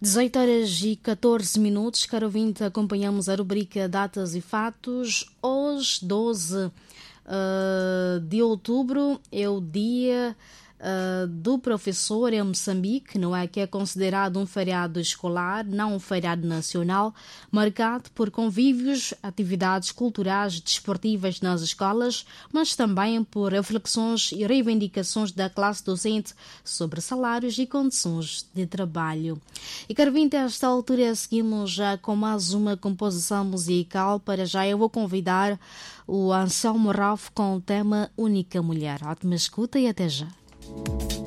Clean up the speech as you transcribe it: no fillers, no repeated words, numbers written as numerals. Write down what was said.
18 horas e 14 minutos, caro ouvinte, acompanhamos a rubrica Datas e Fatos. Hoje, 12 de outubro, é o dia do professor em Moçambique, não é? Que é considerado um feriado escolar, não um feriado nacional, marcado por convívios, atividades culturais e desportivas nas escolas, mas também por reflexões e reivindicações da classe docente sobre salários e condições de trabalho. E, caro ouvinte, a esta altura seguimos já com mais uma composição musical. Para já eu vou convidar o Anselmo Ralph com o tema Única Mulher. Ótima escuta e até já.